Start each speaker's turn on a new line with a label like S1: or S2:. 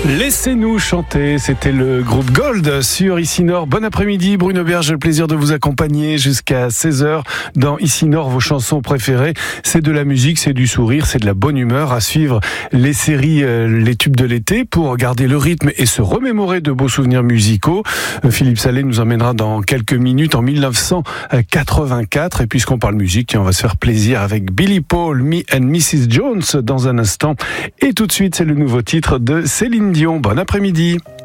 S1: Laissez-nous chanter, c'était le groupe Gold sur Ici Nord. Bon après-midi, Bruno Berge, j'ai le plaisir de vous accompagner jusqu'à 16h dans Ici Nord, vos chansons préférées. C'est de la musique, c'est du sourire, c'est de la bonne humeur. À suivre les séries, les tubes de l'été pour garder le rythme et se remémorer de beaux souvenirs musicaux. Philippe Sallet nous emmènera dans quelques minutes en 1984. Et puisqu'on parle musique, on va se faire plaisir avec Billy Paul, Me and Mrs. Jones dans un instant. Et tout de suite, c'est le nouveau titre de Céline Dion. Bon après-midi.